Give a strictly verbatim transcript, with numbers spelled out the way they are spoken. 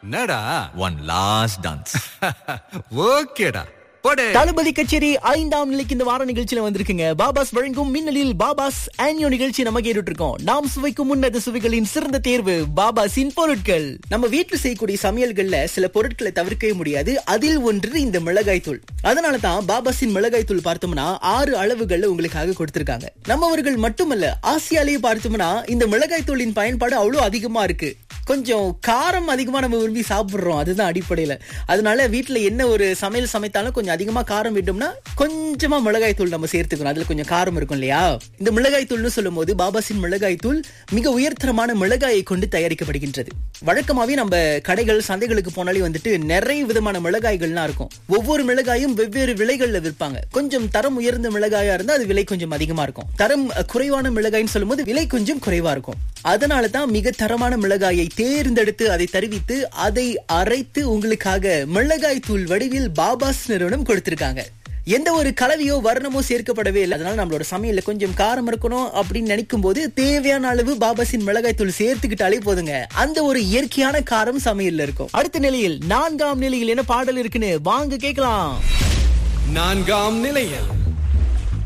என்னடா one last dance. ஓகேடா போடு. தளபதி கச்சேரி ஐந்தாம் நிலைக்கு இந்த வார நிகழ்ச்சியில வந்திருக்குங்க. பாபாஸ் வழங்கும் மின்னலில் பாபாஸ் ஆன்யோ நிகழ்ச்சி நம்ம கேட்டுட்டு இருக்கோம். நாம் சுவைக்கும் உன்னத சுவைகளின் சிறந்த தேர்வு பாபாஸின் பொருட்கள். நம்ம வீட்டுல செய்யக்கூடிய சமையல்கள்ல சில பொருட்களை தவிர்க்கவே முடியாது. அதில் ஒன்று இந்த மிளகாய் தூள். அதனாலதான் பாபாஸின் மிளகாய் தூள் பார்த்தோம்னா ஆறு அளவுகள்ல உங்களுக்காக கொடுத்திருக்காங்க. நம்மவர்கள் மட்டுமல்ல, ஆசியாலேயே பார்த்தோம்னா இந்த மிளகாய் தூளின் பயன்பாடு அவ்வளவு அதிகமா இருக்கு. கொஞ்சம் காரம் அதிகமா நம்ம விரும்பி சாப்பிடுறோம், அதுதான் அடிப்படையில. அதனால வீட்டுல என்ன ஒரு சமையல் சமைத்தாலும் கொஞ்சம் அதிகமா காரம் விட்டோம்னா கொஞ்சமா மிளகாய் தூள் நம்ம சேர்த்துக்கணும். அதுல கொஞ்சம் காரம் இருக்கும் இல்லையா? இந்த மிளகாய் தூள்னு சொல்லும் போது பாபாஸின் மிளகாய் தூள் மிக உயர்தரமான மிளகாயை கொண்டு தயாரிக்கப்படுகின்றது. வழக்கமாவே நம்ம கடைகள் சந்தைகளுக்கு போனாலே வந்துட்டு நிறைய விதமான மிளகாய்கள்லாம் இருக்கும். ஒவ்வொரு மிளகாயும் வெவ்வேறு விலைகள்ல விற்பாங்க. கொஞ்சம் தரம் உயர்ந்த மிளகாயா இருந்தா அது விலை கொஞ்சம் அதிகமா இருக்கும். தரம் குறைவான மிளகாய்னு சொல்லும் போது விலை கொஞ்சம் குறைவா இருக்கும். அதனாலதான் மிக தரமான மிளகாயை தேர்ந்தெடுத்து அதை தருவித்து அதை அரைத்து உங்களுக்காக மிளகாய் தூள் வடிவில் பாபாஸ் நிறுவனம் கொடுத்திருக்காங்க. எந்த ஒரு கலவையோ வர்ணமோ சேர்க்கப்படவே இல்லை. அதனால நம்மளோட சமையல்ல கொஞ்சம் காரம் இருக்கணும் அப்படின்னு நினைக்கும் போது தேவையான அளவு பாபாஸின் மிளகாய் தூள் சேர்த்துக்கிட்டாலே போதுங்க. அந்த ஒரு இயற்கையான காரம் சமையல்ல இருக்கும். அடுத்த நிலையில் நான்காம் நிலையில் என்ன பாடல் இருக்குன்னு வாங்க கேட்கலாம். நான்காம் நிலையில்